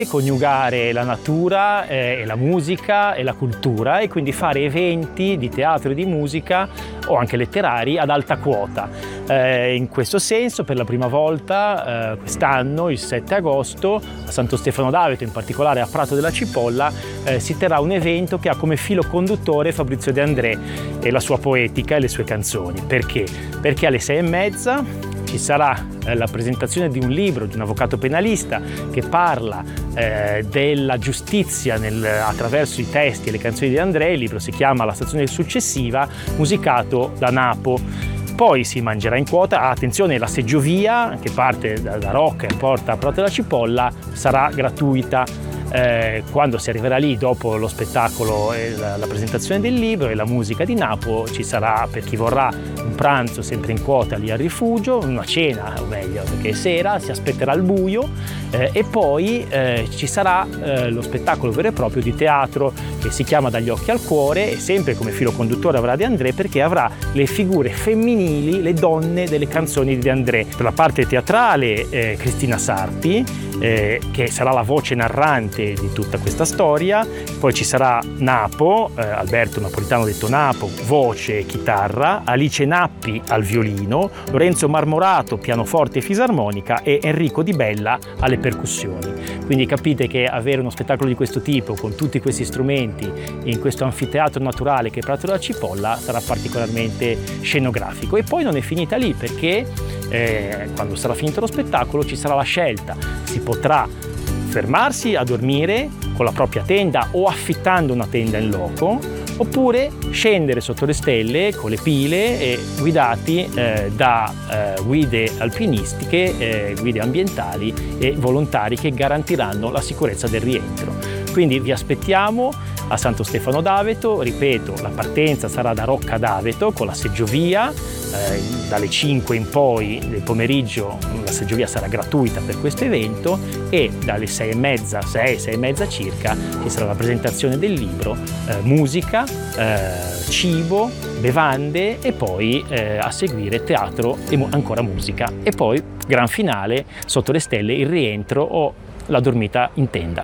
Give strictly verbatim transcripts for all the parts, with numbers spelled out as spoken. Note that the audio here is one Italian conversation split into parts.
coniugare la natura eh, e la musica e la cultura, e quindi fare eventi di teatro e di musica o anche letterari ad alta quota. Eh, in questo senso, per la prima volta eh, quest'anno, il sette agosto, a Santo Stefano d'Aveto, in particolare a Prato della Cipolla, eh, si terrà un evento che ha come filo conduttore Fabrizio De André e la sua poetica e le sue canzoni. Perché? Perché alle sei e mezza ci sarà eh, la presentazione di un libro di un avvocato penalista che parla eh, della giustizia nel, attraverso i testi e le canzoni di De André. Il libro si chiama La stazione successiva, musicato da Napo. Poi si mangerà in quota, attenzione, la seggiovia che parte da, da Rocca e porta a Prato della Cipolla sarà gratuita. Eh, quando si arriverà lì dopo lo spettacolo e la, la presentazione del libro e la musica di Napo, ci sarà, per chi vorrà, un pranzo sempre in quota lì al rifugio, una cena, o meglio perché è sera, si aspetterà al buio eh, e poi eh, ci sarà eh, lo spettacolo vero e proprio di teatro che si chiama Dagli occhi al cuore, e sempre come filo conduttore avrà De André, perché avrà le figure femminili, le donne delle canzoni di De André. Per la parte teatrale eh, Cristina Sarti, eh, che sarà la voce narrante di tutta questa storia. Poi ci sarà Napo, eh, Alberto Napolitano detto Napo, voce e chitarra, Alice Nappi al violino, Lorenzo Marmorato pianoforte e fisarmonica e Enrico Di Bella alle percussioni. Quindi capite che avere uno spettacolo di questo tipo con tutti questi strumenti in questo anfiteatro naturale che è Prato della Cipolla sarà particolarmente scenografico. E poi non è finita lì, perché eh, quando sarà finito lo spettacolo ci sarà la scelta: si potrà fermarsi a dormire con la propria tenda o affittando una tenda in loco, oppure scendere sotto le stelle con le pile e guidati eh, da eh, guide alpinistiche, eh, guide ambientali e volontari che garantiranno la sicurezza del rientro. Quindi vi aspettiamo a Santo Stefano d'Aveto. Ripeto, la partenza sarà da Rocca d'Aveto con la seggiovia, eh, dalle cinque in poi del pomeriggio la seggiovia sarà gratuita per questo evento, e dalle sei e mezza, sei, sei e mezza circa ci sarà la presentazione del libro, eh, musica, eh, cibo, bevande e poi eh, a seguire teatro e mu- ancora musica, e poi gran finale sotto le stelle, il rientro o la dormita in tenda.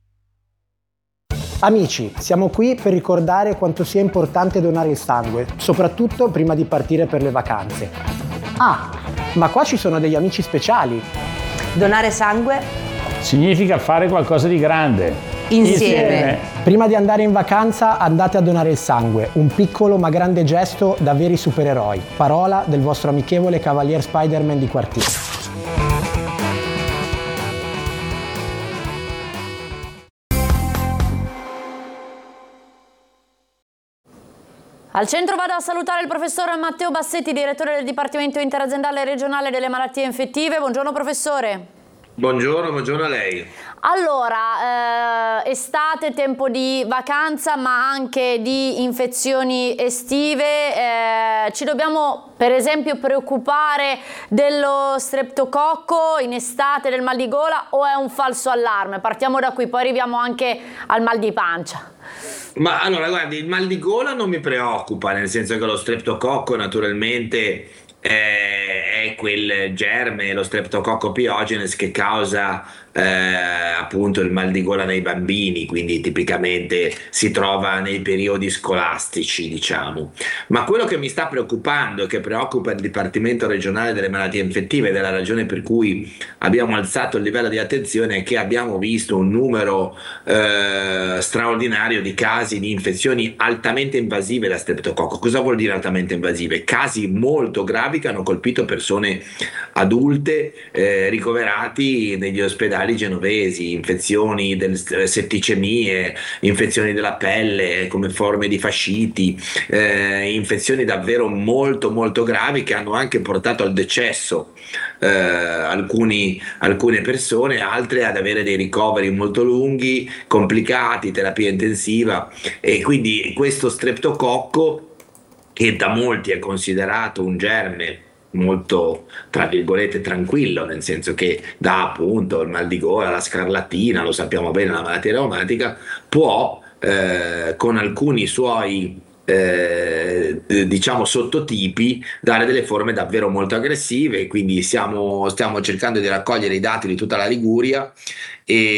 Amici, siamo qui per ricordare quanto sia importante donare il sangue, soprattutto prima di partire per le vacanze. Ah, ma qua ci sono degli amici speciali. Donare sangue significa fare qualcosa di grande. insieme. Insieme. Prima di andare in vacanza andate a donare il sangue, un piccolo ma grande gesto da veri supereroi. Parola del vostro amichevole Cavalier Spider-Man di quartiere. Al centro vado a salutare il professor Matteo Bassetti, direttore del Dipartimento Interaziendale Regionale delle Malattie Infettive. Buongiorno professore. Buongiorno, buongiorno a lei. Allora, eh, estate, tempo di vacanza ma anche di infezioni estive, eh, ci dobbiamo per esempio preoccupare dello streptococco in estate, del mal di gola, o è un falso allarme? Partiamo da qui, poi arriviamo anche al mal di pancia. Ma allora, guardi, il mal di gola non mi preoccupa, nel senso che lo streptococco naturalmente eh, è quel germe, lo streptococco pyogenes, che causa eh, appunto il mal di gola nei bambini, quindi tipicamente si trova nei periodi scolastici, diciamo. Ma quello che mi sta preoccupando e che preoccupa il Dipartimento Regionale delle Malattie Infettive, ed è la ragione per cui abbiamo alzato il livello di attenzione, è che abbiamo visto un numero eh, straordinario di casi di infezioni altamente invasive da streptococco. Cosa vuol dire altamente invasive? Casi molto gravi che hanno colpito persone adulte eh, ricoverati negli ospedali genovesi, infezioni del setticemie, infezioni della pelle come forme di fasciti, eh, infezioni davvero molto molto gravi che hanno anche portato al decesso eh, alcuni, alcune persone, altre ad avere dei ricoveri molto lunghi, complicati, terapia intensiva. E quindi questo streptococco, che da molti è considerato un germe molto, tra virgolette, tranquillo, nel senso che dà appunto il mal di gola, la scarlattina, lo sappiamo bene, la malattia reumatica, può eh, con alcuni suoi eh, diciamo sottotipi dare delle forme davvero molto aggressive. Quindi siamo, stiamo cercando di raccogliere i dati di tutta la Liguria e